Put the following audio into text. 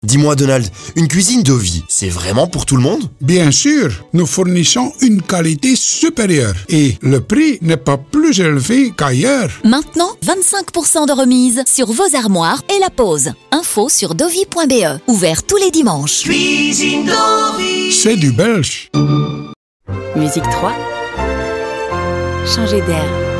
Dis-moi Donald, une cuisine Dovi, c'est vraiment pour tout le monde? Bien sûr, nous fournissons une qualité supérieure et le prix n'est pas plus élevé qu'ailleurs. Maintenant, 25% de remise sur vos armoires et la pose. Info sur dovi.be. Ouvert tous les dimanches. Cuisine Dovi. C'est du belge. Musique 3. Changer d'air.